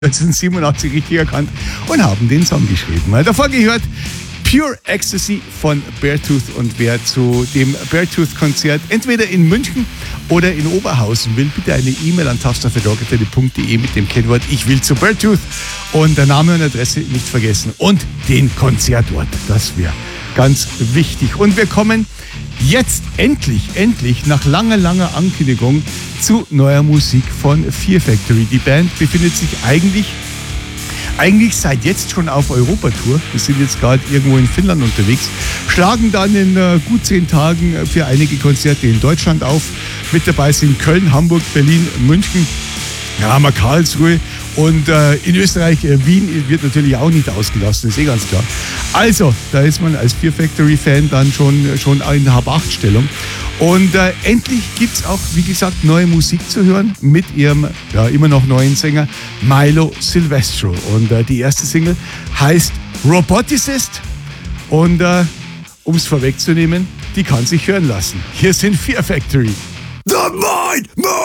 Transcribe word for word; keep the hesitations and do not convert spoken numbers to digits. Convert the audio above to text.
neunzehnhundertsiebenundachtzig richtig erkannt und haben den Song geschrieben. Davor gehört Pure Ecstasy von Beartooth, und wer zu dem Beartooth-Konzert entweder in München oder in Oberhausen will, bitte eine E-Mail an tagstarfürrockantenne punkt de mit dem Kennwort Ich will zu Beartooth und der Name und Adresse nicht vergessen und den Konzertort. Das wäre ganz wichtig. Und wir kommen jetzt endlich, endlich nach langer, langer Ankündigung zu neuer Musik von Fear Factory. Die Band befindet sich eigentlich Eigentlich seit jetzt schon auf Europatour. Wir sind jetzt gerade irgendwo in Finnland unterwegs, schlagen dann in äh, gut zehn Tagen für einige Konzerte in Deutschland auf. Mit dabei sind Köln, Hamburg, Berlin, München, ja, mal Karlsruhe und äh, in Österreich, äh, Wien wird natürlich auch nicht ausgelassen, ist eh ganz klar. Also, da ist man als Fear Factory-Fan dann schon, schon in Hab-acht-Stellung. Und äh, endlich gibt es auch, wie gesagt, neue Musik zu hören mit ihrem ja, immer noch neuen Sänger Milo Silvestro. Und äh, die erste Single heißt Roboticist. Und äh, um es vorwegzunehmen, die kann sich hören lassen. Hier sind Fear Factory. The Mind!